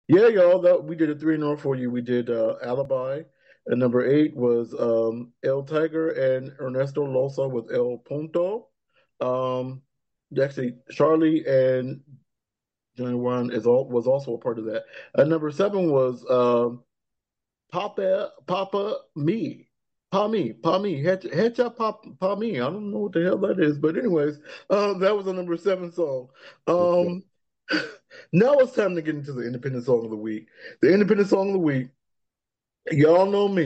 Yeah, y'all, that we did a three in a row for you. We did Alibi, and number eight was El Tiger and Ernesto Loza with El Punto. Um, actually, Charlie and Johnny One was also a part of that. And number seven was Papa Me. Pa Me, Headshot Pa Me. I don't know what the hell that is, but anyways, that was a number seven song. Okay. Um, now it's time to get into the independent song of the week. The independent song of the week, y'all know me.